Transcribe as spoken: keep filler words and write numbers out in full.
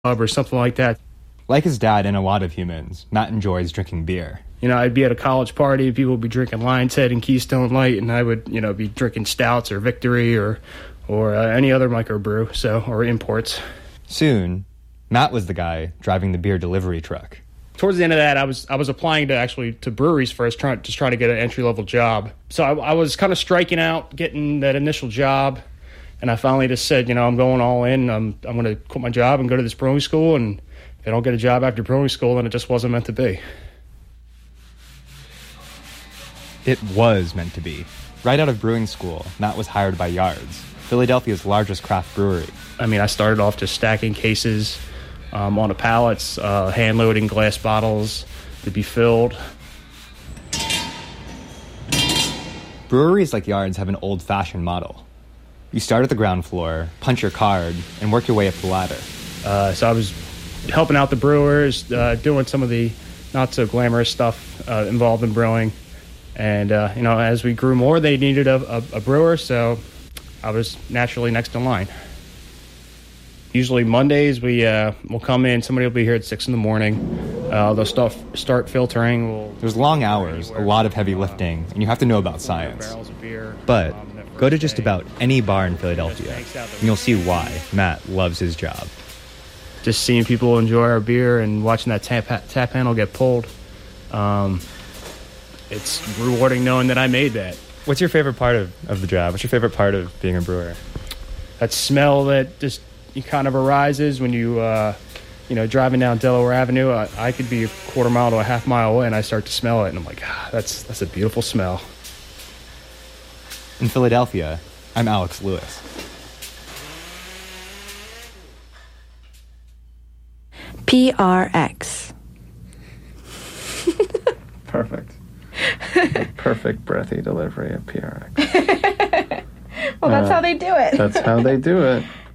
or something like that. Like his dad and a lot of humans, Matt enjoys drinking beer. You know, I'd be at a college party, people would be drinking Lion's Head and Keystone Light, and I would, you know, be drinking stouts or Victory or or uh, any other microbrew, so or imports. Soon, Matt was the guy driving the beer delivery truck. Towards the end of that, I was I was applying to actually to breweries first, trying just trying to get an entry level job. So I, I was kind of striking out, getting that initial job, and I finally just said, you know, I'm going all in. I'm I'm going to quit my job and go to this brewing school, and if I don't get a job after brewing school, then it just wasn't meant to be. It was meant to be. Right out of brewing school, Matt was hired by Yards, Philadelphia's largest craft brewery. I mean, I started off just stacking cases um, on the pallets, uh, hand-loading glass bottles to be filled. Breweries like Yards have an old-fashioned model. You start at the ground floor, punch your card, and work your way up the ladder. Uh, so I was helping out the brewers, uh, doing some of the not-so-glamorous stuff uh, involved in brewing. And, uh, you know, as we grew more, they needed a, a, a brewer, so I was naturally next in line. Usually Mondays, we uh, will come in, somebody will be here at six in the morning. Uh, they'll start, start filtering. We'll There's long hours, a lot of heavy lifting, and you have to know about science. But go to just about any bar in Philadelphia, and you'll see why Matt loves his job. Just seeing people enjoy our beer and watching that tap, tap handle get pulled. Um, it's rewarding knowing that I made that. What's your favorite part of, of the job? What's your favorite part of being a brewer? That smell that just kind of arises when you, uh, you know, driving down Delaware Avenue. I, I could be a quarter mile to a half mile away and I start to smell it. And I'm like, ah, that's, that's a beautiful smell. In Philadelphia, I'm Alex Lewis. P R X. Perfect. A perfect breathy delivery of P R X. Well, that's uh, how they do it. That's how they do it.